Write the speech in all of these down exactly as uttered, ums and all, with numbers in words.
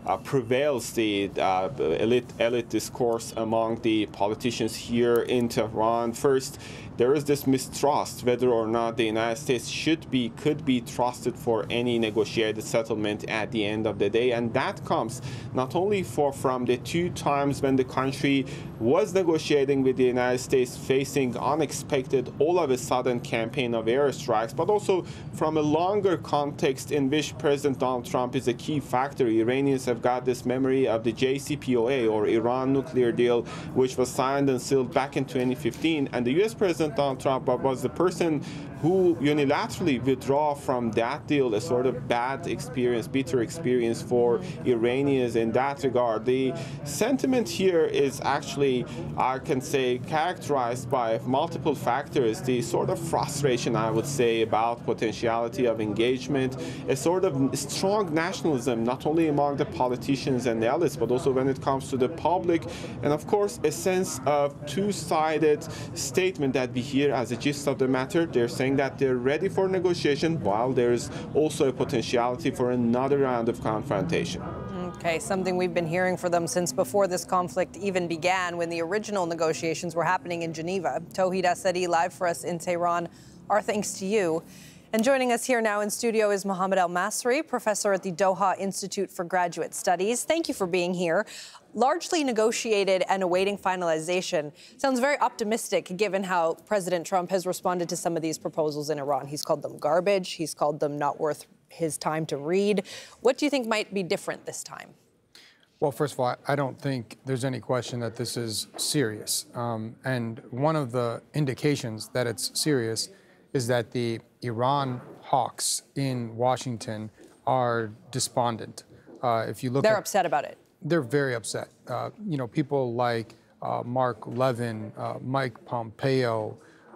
uh, prevails the uh, elite, elite discourse among the politicians here in Tehran. First, there is this mistrust whether or not the United States should be, could be trusted for any negotiated settlement at the end of the day. And that comes not only for, from the two times when the country was negotiating with the United States, facing unexpected, all of a sudden campaign of airstrikes, but also from a longer context in which President Donald Trump is a key factor. Iranians have got this memory of the J C P O A, or Iran nuclear deal, which was signed and sealed back in twenty fifteen. And the U S President Donald Trump was the person who unilaterally withdraw from that deal, a sort of bad experience, bitter experience for Iranians in that regard. The sentiment here is actually, I can say, characterized by multiple factors. The sort of frustration, I would say, about potentiality of engagement, a sort of strong nationalism, not only among the politicians and the elites, but also when it comes to the public, and of course, a sense of two-sided statement that we hear as a gist of the matter. They're saying that they're ready for negotiation, while there's also a potentiality for another round of confrontation. Okay, something we've been hearing for them since before this conflict even began, when the original negotiations were happening in Geneva. Tauhid Assadi, live for us in Tehran. Our thanks to you. And joining us here now in studio is Mohammed El-Masri, professor at the Doha Institute for Graduate Studies. Thank you for being here. Largely negotiated and awaiting finalization. Sounds very optimistic given how President Trump has responded to some of these proposals in Iran. He's called them garbage. He's called them not worth his time to read. What do you think might be different this time? Well, first of all, I don't think there's any question that this is serious. Um, and one of the indications that it's serious is that the Iran hawks in Washington are despondent. Uh, if you look They're at, upset about it. They're very upset. Uh, you know, people like uh, Mark Levin, uh, Mike Pompeo,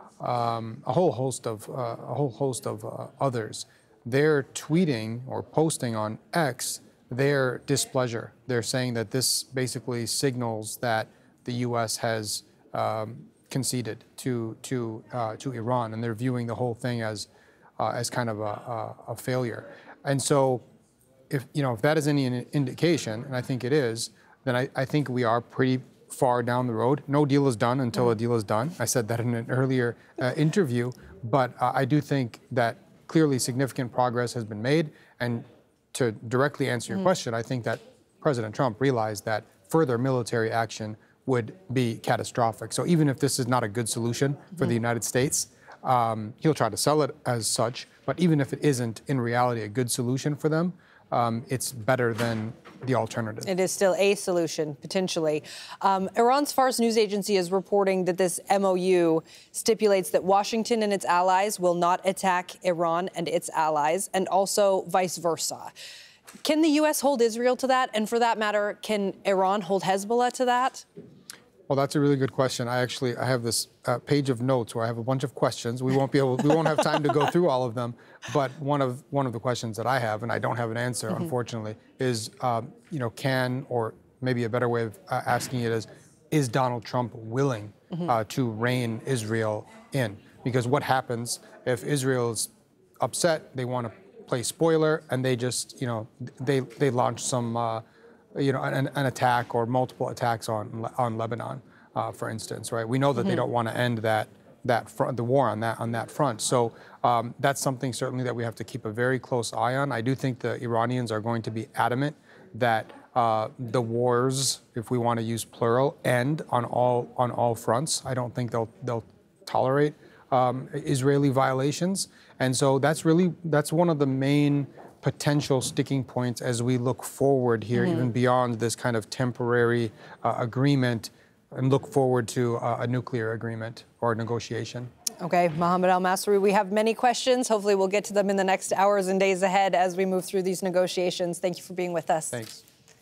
um, a whole host of uh, a whole host of uh, others. They're tweeting or posting on X their displeasure. They're saying that this basically signals that the U S has um, conceded to to uh, to Iran, and they're viewing the whole thing as uh, as kind of a, a, a failure. And so, if you know if that is any indication, and I think it is, then I, I think we are pretty far down the road. No deal is done until a deal is done. I said that in an earlier uh, interview, but uh, I do think that clearly significant progress has been made. And to directly answer your mm-hmm. question, I think that President Trump realized that further military action would be catastrophic. So even if this is not a good solution for mm-hmm. the United States, um, he'll try to sell it as such. But even if it isn't in reality a good solution for them, um, it's better than the alternative. It is still a solution, potentially. Um, Iran's Fars news agency is reporting that this M O U stipulates that Washington and its allies will not attack Iran and its allies, and also vice versa. Can the U S hold Israel to that? And for that matter, can Iran hold Hezbollah to that? Well, that's a really good question. I actually I have this uh, page of notes where I have a bunch of questions. We won't be able, we won't have time to go through all of them. But one of one of the questions that I have, and I don't have an answer, mm-hmm. unfortunately, is um, you know, can, or maybe a better way of uh, asking it is, is Donald Trump willing mm-hmm. uh, to rein Israel in? Because what happens if Israel's upset? They want to play spoiler, and they just you know they they launch some. Uh, you know, an, an attack or multiple attacks on on Lebanon, uh, for instance, right? We know that mm-hmm. they don't want to end that that front, the war on that on that front. So um, that's something certainly that we have to keep a very close eye on. I do think the Iranians are going to be adamant that uh, the wars, if we want to use plural, end on all on all fronts. I don't think they'll they'll tolerate um, Israeli violations, and so that's really that's one of the main potential sticking points as we look forward here, mm-hmm. even beyond this kind of temporary uh, agreement, and look forward to uh, a nuclear agreement or a negotiation. Okay, Mohammed El-Masri, we have many questions. Hopefully we'll get to them in the next hours and days ahead as we move through these negotiations. Thank you for being with us. Thanks.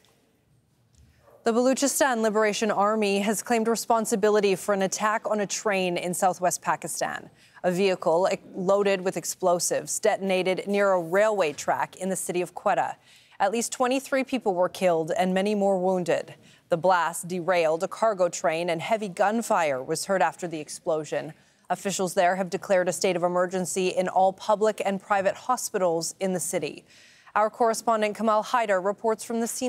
The Baluchistan Liberation Army has claimed responsibility for an attack on a train in southwest Pakistan. A vehicle loaded with explosives detonated near a railway track in the city of Quetta. At least twenty-three people were killed and many more wounded. The blast derailed a cargo train, and heavy gunfire was heard after the explosion. Officials there have declared a state of emergency in all public and private hospitals in the city. Our correspondent Kamal Haider reports from the scene.